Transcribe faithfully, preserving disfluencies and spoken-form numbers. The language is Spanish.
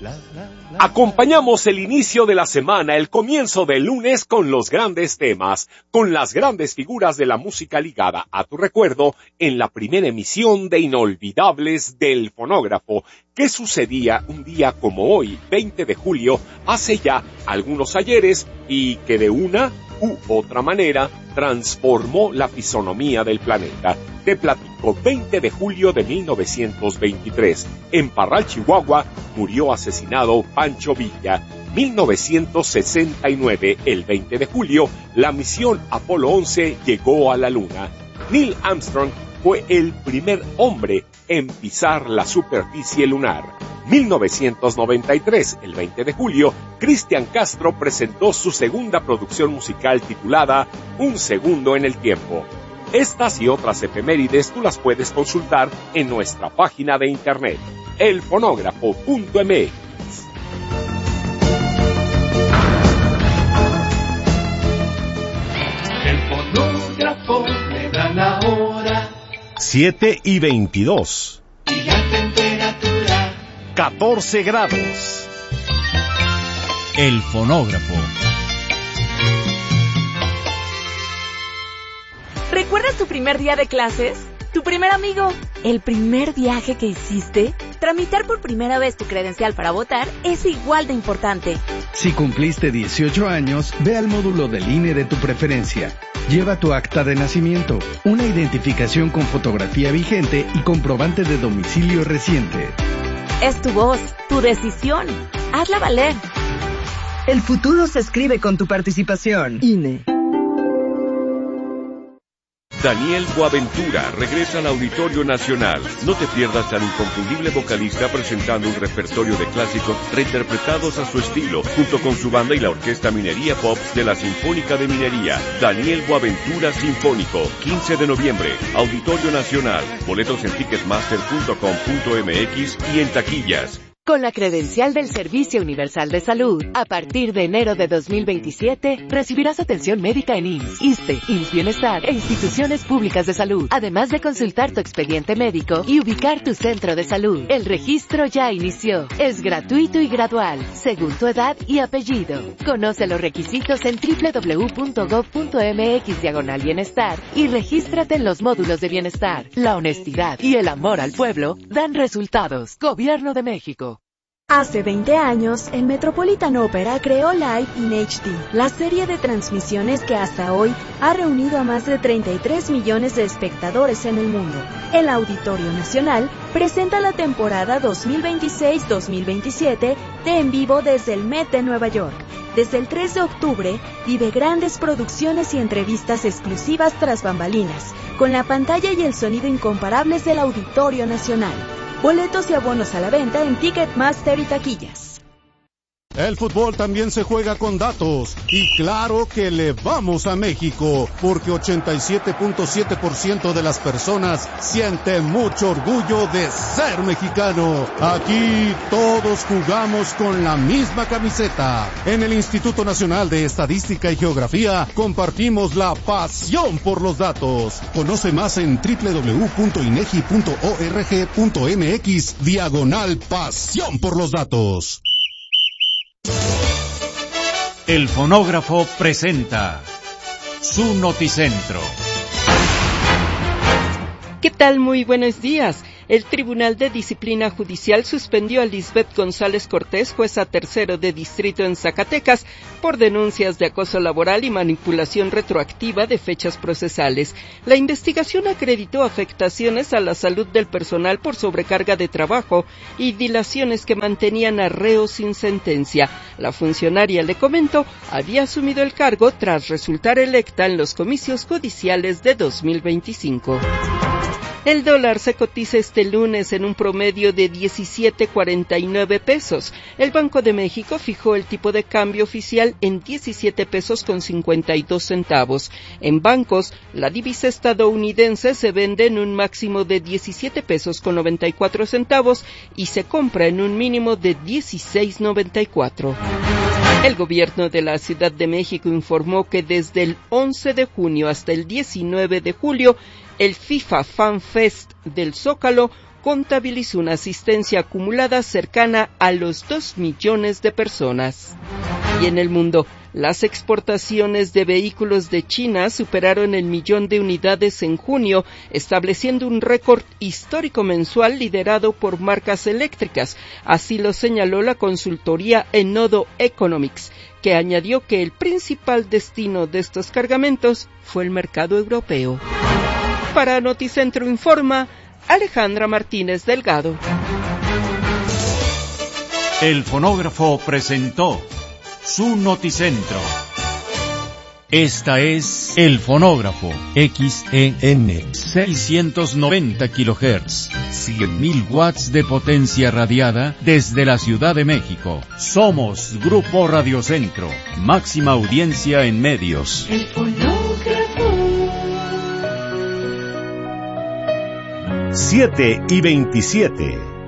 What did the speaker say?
Acompañamos el inicio de la semana, el comienzo del lunes con los grandes temas, con las grandes figuras de la música ligada a tu recuerdo en la primera emisión de Inolvidables del Fonógrafo, que sucedía un día como hoy, veinte de julio, hace ya algunos ayeres y que de una u otra manera transformó la fisonomía del planeta. Te platico, veinte de julio de mil novecientos veintitrés, en Parral, Chihuahua, murió asesinado Pancho Villa. mil novecientos sesenta y nueve, el veinte de julio, la misión Apolo once llegó a la Luna. Neil Armstrong fue el primer hombre en pisar la superficie lunar. mil novecientos noventa y tres, el veinte de julio, Cristian Castro presentó su segunda producción musical titulada Un Segundo en el Tiempo. Estas y otras efemérides tú las puedes consultar en nuestra página de internet, el fonógrafo punto m x. El fonógrafo le da la hora. siete y veintidós. Y la temperatura. catorce grados. El fonógrafo. ¿Recuerdas tu primer día de clases? ¿Tu primer amigo? ¿El primer viaje que hiciste? Tramitar por primera vez tu credencial para votar es igual de importante. Si cumpliste dieciocho años, ve al módulo del I N E de tu preferencia. Lleva tu acta de nacimiento, una identificación con fotografía vigente y comprobante de domicilio reciente. Es tu voz, tu decisión. Hazla valer. El futuro se escribe con tu participación. I N E. Daniel Boaventura regresa al Auditorio Nacional. No te pierdas al inconfundible vocalista presentando un repertorio de clásicos reinterpretados a su estilo, junto con su banda y la Orquesta Minería Pop de la Sinfónica de Minería. Daniel Boaventura Sinfónico, quince de noviembre, Auditorio Nacional. Boletos en ticketmaster punto com punto m x y en taquillas. Con la credencial del Servicio Universal de Salud, a partir de enero de dos mil veintisiete, recibirás atención médica en I M S S, ISSSTE, I M S S Bienestar e instituciones públicas de salud, además de consultar tu expediente médico y ubicar tu centro de salud. El registro ya inició. Es gratuito y gradual, según tu edad y apellido. Conoce los requisitos en doble u doble u doble u punto gob punto m x diagonal bienestar y regístrate en los módulos de bienestar. La honestidad y el amor al pueblo dan resultados. Gobierno de México. Hace veinte años, el Metropolitan Opera creó Live in H D, la serie de transmisiones que hasta hoy ha reunido a más de treinta y tres millones de espectadores en el mundo. El Auditorio Nacional presenta la temporada dos mil veintiséis dos mil veintisiete de En Vivo desde el Met de Nueva York. Desde el tres de octubre, vive grandes producciones y entrevistas exclusivas tras bambalinas, con la pantalla y el sonido incomparables del Auditorio Nacional. Boletos y abonos a la venta en Ticketmaster y taquillas. El fútbol también se juega con datos, y claro que le vamos a México, porque ochenta y siete punto siete por ciento de las personas sienten mucho orgullo de ser mexicano. Aquí todos jugamos con la misma camiseta. En el Instituto Nacional de Estadística y Geografía compartimos la pasión por los datos. Conoce más en doble u doble u doble u punto inegi punto org punto m x diagonal pasión por los datos. El fonógrafo presenta su noticentro. ¿Qué tal? Muy buenos días. El Tribunal de Disciplina Judicial suspendió a Lisbeth González Cortés, jueza tercero de distrito en Zacatecas, por denuncias de acoso laboral y manipulación retroactiva de fechas procesales. La investigación acreditó afectaciones a la salud del personal por sobrecarga de trabajo y dilaciones que mantenían a reos sin sentencia. La funcionaria, le comentó, había asumido el cargo tras resultar electa en los comicios judiciales de dos mil veinticinco. El dólar se cotiza este lunes en un promedio de diecisiete cuarenta y nueve pesos. El Banco de México fijó el tipo de cambio oficial en diecisiete pesos con cincuenta y dos centavos. En bancos, la divisa estadounidense se vende en un máximo de diecisiete pesos con noventa y cuatro centavos y se compra en un mínimo de dieciséis noventa y cuatro. El gobierno de la Ciudad de México informó que desde el once de junio hasta el diecinueve de julio, el FIFA Fan Fest del Zócalo contabilizó una asistencia acumulada cercana a los dos millones de personas. Y en el mundo, las exportaciones de vehículos de China superaron el millón de unidades en junio, estableciendo un récord histórico mensual liderado por marcas eléctricas. Así lo señaló la consultoría Enodo Economics, que añadió que el principal destino de estos cargamentos fue el mercado europeo. Para Noticentro Informa, Alejandra Martínez Delgado. El fonógrafo presentó su Noticentro. Esta es El Fonógrafo, X E N, seiscientos noventa kilohertz, cien mil watts de potencia radiada desde la Ciudad de México. Somos Grupo Radiocentro, máxima audiencia en medios. El fonógrafo. siete y veintisiete.